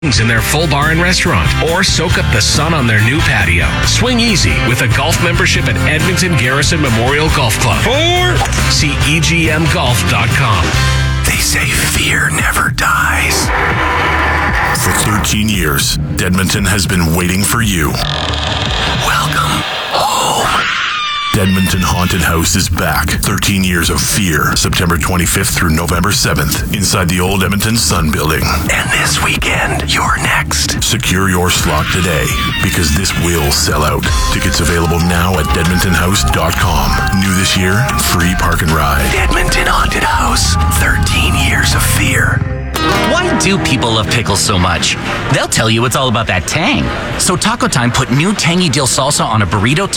in their full bar and restaurant, or soak up the sun on their new patio. Swing easy with a golf membership at Edmonton Garrison Memorial Golf Club. Or see EGMGolf.com. They say fear never dies. For 13 years, Edmonton has been waiting for you. Welcome home. Edmonton Haunted House is back. 13 years of fear. September 25th through November 7th. Inside the old Edmonton Sun Building. And this weekend, you're next. Secure your slot today, because this will sell out. Tickets available now at edmontonhouse.com. New this year, free park and ride. Edmonton Haunted House. 13 years of fear. Why do people love pickles so much? They'll tell you it's all about that tang. So Taco Time put new tangy dill salsa on a burrito